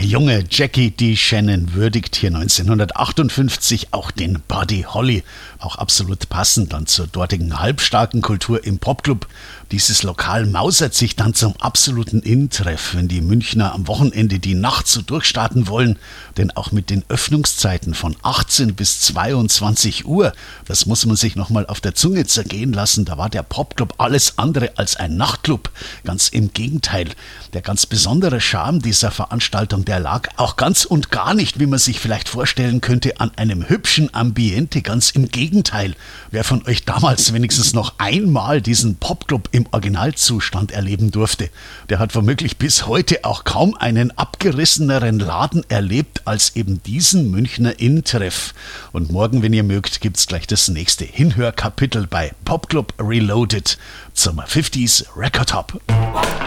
junge Jackie D. Shannon würdigt hier 1958 auch den Buddy Holly. Auch absolut passend dann zur dortigen halbstarken Kultur im Popclub. Dieses Lokal mausert sich dann zum absoluten In-Treff, wenn die Münchner am Wochenende die Nacht so durchstarten wollen. Denn auch mit den Öffnungszeiten von 18 bis 22 Uhr, das muss man sich nochmal auf der Zunge zergehen lassen, da war der Popclub alles andere als ein Nachtclub. Ganz im Gegenteil. Der ganz besondere Charme dieser Veranstaltung, der lag auch ganz und gar nicht, wie man sich vielleicht vorstellen könnte, an einem hübschen Ambiente. Ganz im Gegenteil. Wer von euch damals wenigstens noch einmal diesen Popclub im Originalzustand erleben durfte, der hat womöglich bis heute auch kaum einen abgerisseneren Laden erlebt als eben diesen Münchner In-Treff. Und morgen, wenn ihr mögt, gibt's gleich das nächste Hinhörkapitel bei Popclub Reloaded zum 50s Record Hop.